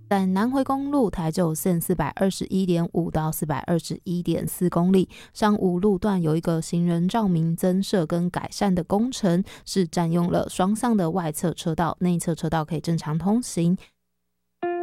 在南回公路台九线421.5到421.4公里，上五路段有一个行人照明增设跟改善的工程，是占用了双向的外侧车道，内侧车道可以正常通行。